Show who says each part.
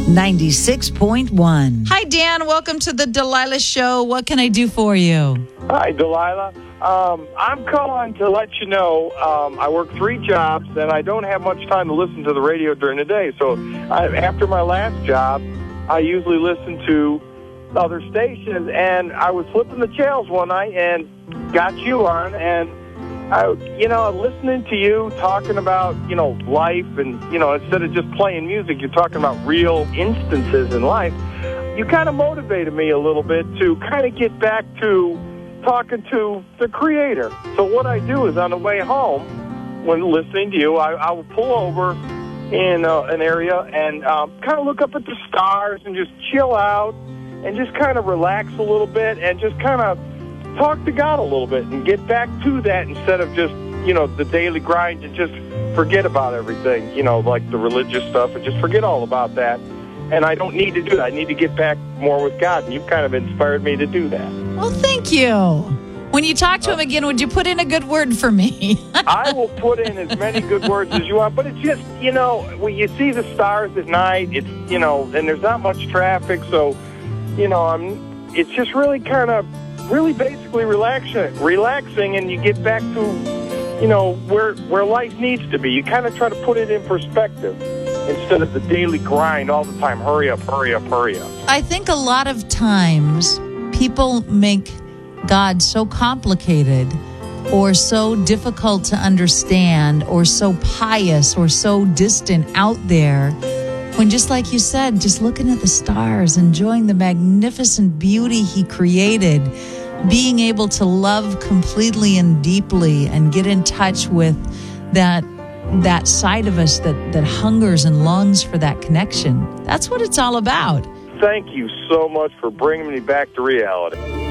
Speaker 1: 96.1.
Speaker 2: Hi, Dan. Welcome to the Delilah Show. What can I do for you?
Speaker 3: Hi, Delilah. I'm calling to let you know I work 3 jobs, and I don't have much time to listen to the radio during the day. So after my last job, I usually listen to other stations, and I was flipping the channels one night and got you on, and listening to you talking about, life and, instead of just playing music, you're talking about real instances in life. You kind of motivated me a little bit to kind of get back to talking to the Creator. So what I do is on the way home, when listening to you, I will pull over in an area and kind of look up at the stars and just chill out and just kind of relax a little bit and just kind of talk to God a little bit and get back to that instead of just, the daily grind and just forget about everything, like the religious stuff, and just forget all about that. And I don't need to do that. I need to get back more with God, and you've kind of inspired me to do that.
Speaker 2: Well, thank you. When you talk to him again, would you put in a good word for me?
Speaker 3: I will put in as many good words as you want, but it's just, when you see the stars at night, it's, and there's not much traffic, so, it's just really kind of, really basically relaxing, and you get back to, where life needs to be. You kind of try to put it in perspective instead of the daily grind all the time. Hurry up, hurry up, hurry up.
Speaker 2: I think a lot of times people make God so complicated or so difficult to understand or so pious or so distant out there, when just like you said, just looking at the stars, enjoying the magnificent beauty he created, being able to love completely and deeply and get in touch with that side of us that hungers and longs for that connection. That's what it's all about.
Speaker 3: Thank you so much for bringing me back to reality.